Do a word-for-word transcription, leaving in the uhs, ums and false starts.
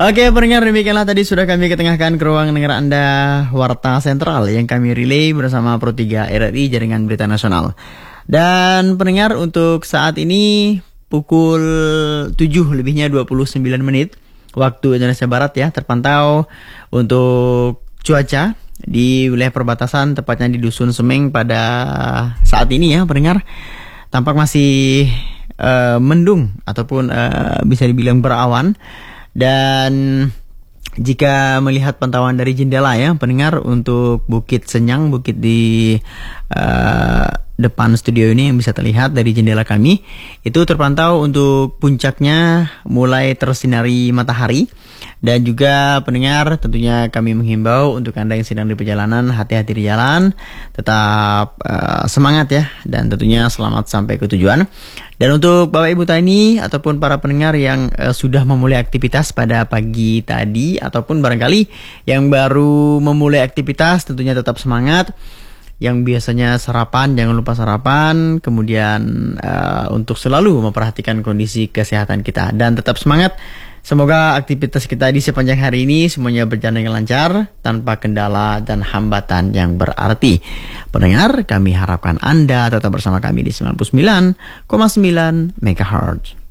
Oke, pendengar, demikianlah tadi sudah kami ketengahkan ke ruang dengar Anda Warta Sentral yang kami relay bersama Pro tiga R R I Jaringan Berita Nasional. Dan pendengar, untuk saat ini pukul tujuh lebihnya dua puluh sembilan menit waktu Indonesia Barat ya, terpantau untuk cuaca di wilayah perbatasan, tepatnya di Dusun Semeng pada saat ini ya pendengar, tampak masih uh, mendung ataupun uh, bisa dibilang berawan. Dan jika melihat pantauan dari jendela ya pendengar, untuk Bukit Senyang, bukit di uh, depan studio ini yang bisa terlihat dari jendela kami, itu terpantau untuk puncaknya mulai tersinari matahari. Dan juga pendengar, tentunya kami menghimbau untuk Anda yang sedang di perjalanan, hati-hati di jalan, tetap uh, semangat ya, dan tentunya selamat sampai ke tujuan. Dan untuk Bapak Ibu Tani ataupun para pendengar yang uh, sudah memulai aktivitas pada pagi tadi, ataupun barangkali yang baru memulai aktivitas, tentunya tetap semangat. Yang biasanya sarapan, jangan lupa sarapan. Kemudian uh, untuk selalu memperhatikan kondisi kesehatan kita dan tetap semangat. Semoga aktivitas kita di sepanjang hari ini semuanya berjalan dengan lancar, tanpa kendala dan hambatan yang berarti. Pendengar, kami harapkan Anda tetap bersama kami di sembilan puluh sembilan koma sembilan megahertz.